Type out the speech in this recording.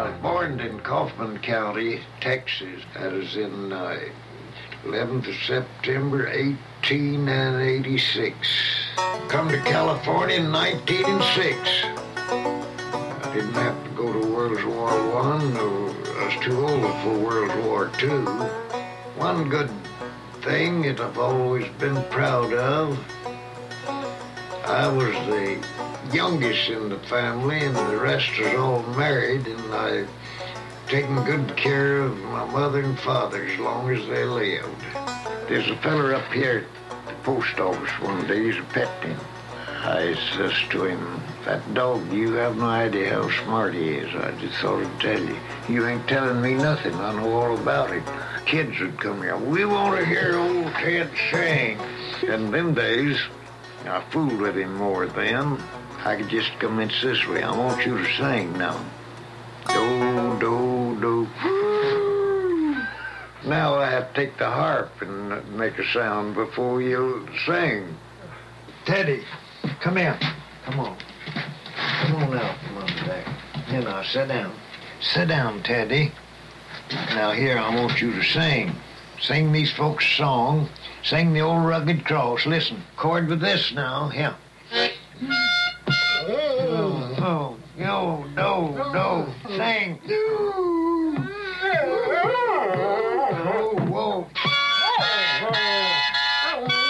Born in Kaufman County, Texas. That is in 11th of September, 1886. Come to California in 1906. I didn't have to go to World War I. No, I was too old for World War II. One good thing that I've always been proud of, I was the youngest in the family, and the rest was all married, and I've taken good care of my mother and father as long as they lived. There's a feller up here at the post office one day, he's a pet him. I says to him, "That dog, you have no idea how smart he is. I just thought I'd tell you. You ain't telling me nothing. I know all about it." Kids would come here, "We want to hear old Ted sing." In them days, I fooled with him more then. I could just commence this way. "I want you to sing now. Do, do, do." Now I have to take the harp and make a sound before you sing. Teddy, come here. Come on. Come on out from under there. Here now, sit down. Sit down, Teddy. Now here, I want you to sing. Sing these folks a song. Sing the old rugged cross. Listen, chord with this now. Here. Oh, yo, do. Sing.